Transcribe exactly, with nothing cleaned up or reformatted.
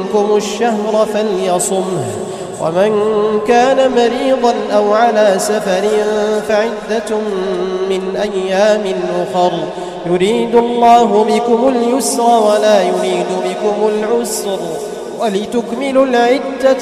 منكم الشهر فليصمه، ومن كان مريضا أو على سفر فعدة من أيام أخر، يريد الله بكم اليسر ولا يريد بكم العسر، ولتكملوا العدة